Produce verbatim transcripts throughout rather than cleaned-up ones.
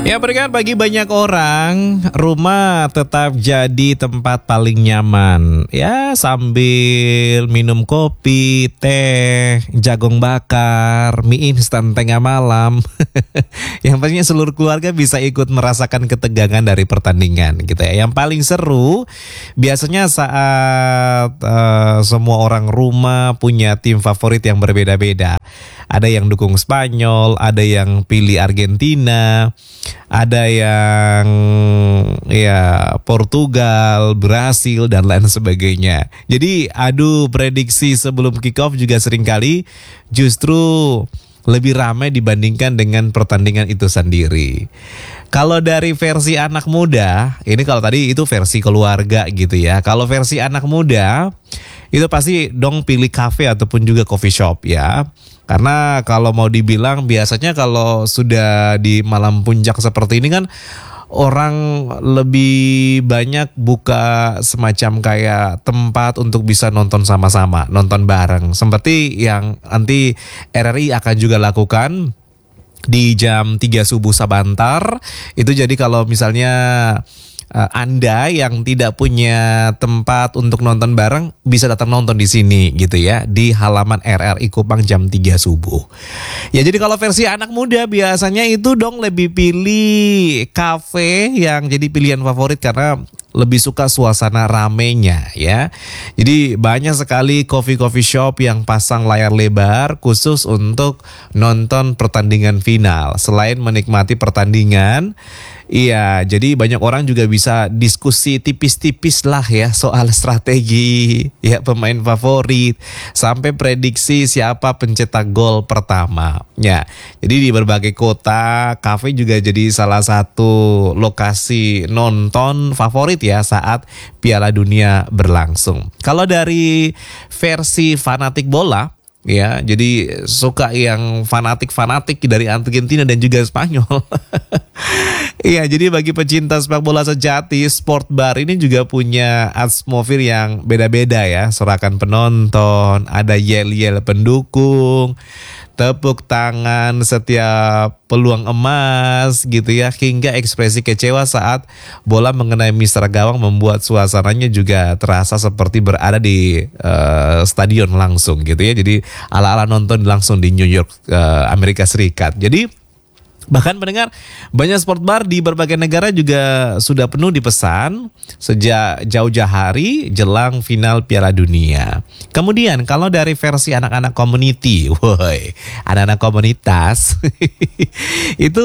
Ya, berikan bagi banyak orang, rumah tetap jadi tempat paling nyaman. Ya, sambil minum kopi, teh, jagung bakar, mie instan tengah malam. Yang pastinya seluruh keluarga bisa ikut merasakan ketegangan dari pertandingan gitu ya. Yang paling seru biasanya saat uh, semua orang rumah punya tim favorit yang berbeda-beda. Ada yang dukung Spanyol, ada yang pilih Argentina, ada yang ya Portugal, Brasil dan lain sebagainya. Jadi adu prediksi sebelum kick off juga seringkali justru lebih ramai dibandingkan dengan pertandingan itu sendiri. Kalau dari versi anak muda, ini kalau tadi itu versi keluarga gitu ya. Kalau versi anak muda itu pasti dong pilih kafe ataupun juga coffee shop ya. Karena kalau mau dibilang biasanya kalau sudah di malam puncak seperti ini kan orang lebih banyak buka semacam kayak tempat untuk bisa nonton sama-sama, nonton bareng. Seperti yang nanti R R I akan juga lakukan di jam tiga subuh Sabantar. Itu jadi kalau misalnya Uh, Anda yang tidak punya tempat untuk nonton bareng bisa datang nonton di sini gitu ya, di halaman R R I Kupang jam tiga subuh. Ya, jadi kalau versi anak muda biasanya itu dong lebih pilih kafe yang jadi pilihan favorit karena lebih suka suasana ramenya ya. Jadi banyak sekali coffee-coffee shop yang pasang layar lebar khusus untuk nonton pertandingan final. Selain menikmati pertandingan, iya, jadi banyak orang juga bisa diskusi tipis-tipis lah ya soal strategi, ya pemain favorit, sampai prediksi siapa pencetak gol pertama. Ya, jadi di berbagai kota, kafe juga jadi salah satu lokasi nonton favorit ya saat Piala Dunia berlangsung. Kalau dari versi fanatik bola, ya, jadi suka yang fanatik-fanatik dari Argentina dan juga Spanyol. Iya, jadi bagi pecinta sepak bola sejati, Sport Bar ini juga punya atmosfer yang beda-beda ya. Sorakan penonton, ada yel-yel pendukung, tepuk tangan setiap peluang emas gitu ya, hingga ekspresi kecewa saat bola mengenai mister gawang membuat suasananya juga terasa seperti berada di uh, stadion langsung gitu ya. Jadi ala-ala nonton langsung di New York, uh, Amerika Serikat. Jadi bahkan mendengar banyak sport bar di berbagai negara juga sudah penuh dipesan sejak jauh-jauh hari jelang final Piala Dunia. Kemudian kalau dari versi anak-anak community, woi, anak-anak komunitas itu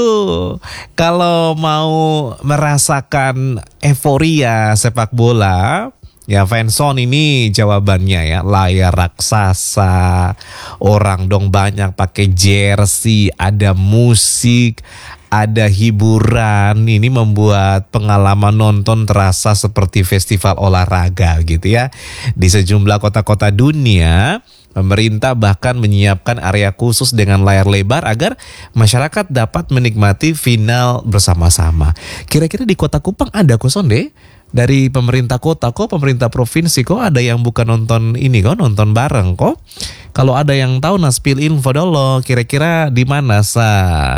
kalau mau merasakan euforia sepak bola, ya fanzone ini jawabannya ya, layar raksasa, orang dong banyak pakai jersey, ada musik, ada hiburan. Ini membuat pengalaman nonton terasa seperti festival olahraga gitu ya. Di sejumlah kota-kota dunia, pemerintah bahkan menyiapkan area khusus dengan layar lebar agar masyarakat dapat menikmati final bersama-sama. Kira-kira di Kota Kupang ada kosong deh? Dari pemerintah kota kok, pemerintah provinsi kok ada yang bukan nonton ini kok, nonton bareng kok. Kalau ada yang tahu, nah spill info dulu, kira-kira di mana sa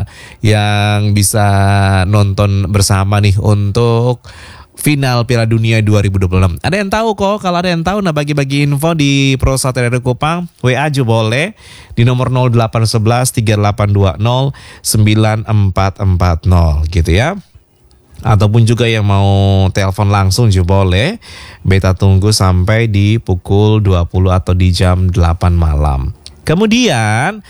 yang bisa nonton bersama nih untuk final Piala Dunia dua ribu dua puluh enam. Ada yang tahu kok? Kalau ada yang tahu, nah bagi-bagi info di Prosat R R I Kupang, W A aja boleh di nomor nol delapan satu satu tiga delapan dua nol sembilan empat empat nol gitu ya. Ataupun juga yang mau telepon langsung juga boleh. Beta tunggu sampai di pukul dua puluh atau di jam delapan malam. Kemudian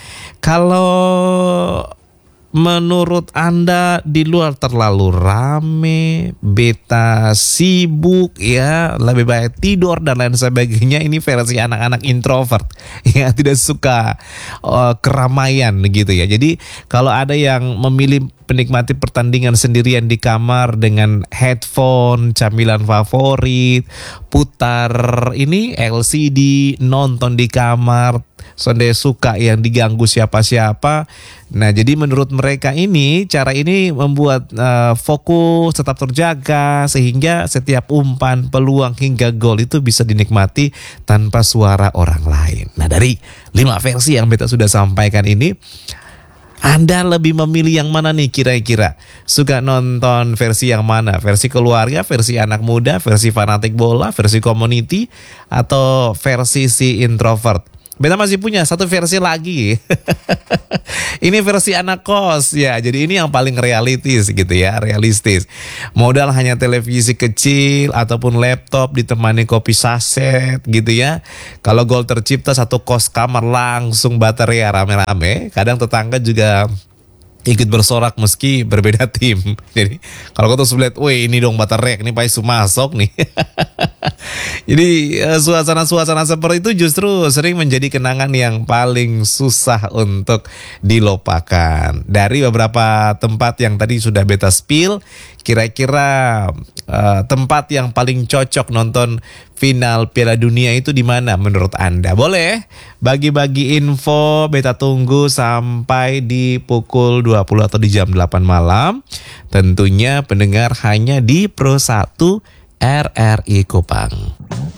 kalau menurut Anda di luar terlalu rame, beta sibuk ya, lebih baik tidur dan lain sebagainya, ini versi anak-anak introvert ya, tidak suka uh, keramaian gitu ya. Jadi kalau ada yang memilih menikmati pertandingan sendirian di kamar dengan headphone, camilan favorit, putar ini L C D, nonton di kamar, sonde suka yang diganggu siapa-siapa. Nah, jadi menurut mereka ini, cara ini membuat uh, fokus tetap terjaga sehingga setiap umpan, peluang hingga gol itu bisa dinikmati tanpa suara orang lain. Nah, dari lima versi yang beta sudah sampaikan ini, Anda lebih memilih yang mana nih kira-kira? Suka nonton versi yang mana? Versi keluarga, versi anak muda, versi fanatik bola, versi community, atau versi si introvert? Beta masih punya satu versi lagi. Ini versi anak kos ya. Jadi ini yang paling realistis gitu ya, realistis. Modal hanya televisi kecil ataupun laptop ditemani kopi saset gitu ya. Kalau goal tercipta satu kos kamar langsung baterai ya, rame-rame. Kadang tetangga juga ikut bersorak meski berbeda tim. Jadi kalau kau tuh melihat, weh ini dong baterai, ini pasti masuk nih. Jadi suasana-suasana seperti itu justru sering menjadi kenangan yang paling susah untuk dilupakan. Dari beberapa tempat yang tadi sudah beta spill, kira-kira uh, tempat yang paling cocok nonton final Piala Dunia itu di mana menurut Anda? Boleh bagi-bagi info, beta tunggu sampai di pukul dua puluh atau di jam delapan malam. Tentunya pendengar hanya di Pro satu R R I Kupang.